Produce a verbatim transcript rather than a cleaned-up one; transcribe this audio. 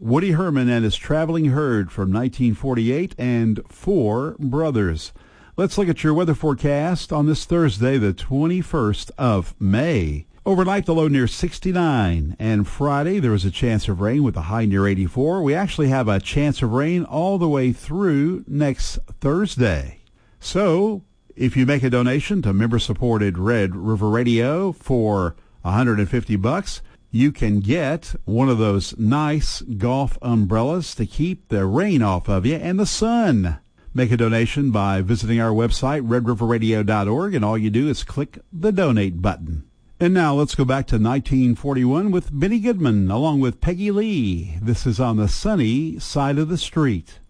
Woody Herman and his Traveling Herd from nineteen forty-eight, and Four Brothers. Let's look at your weather forecast on this Thursday, the twenty-first of May. Overnight, the low near sixty-nine, and Friday there is a chance of rain with a high near eighty-four. We actually have a chance of rain all the way through next Thursday. So, if you make a donation to member-supported Red River Radio for one hundred fifty bucks, you can get one of those nice golf umbrellas to keep the rain off of you and the sun. Make a donation by visiting our website, red river radio dot org, and all you do is click the donate button. And now let's go back to nineteen forty-one with Benny Goodman along with Peggy Lee. This is On the Sunny Side of the Street.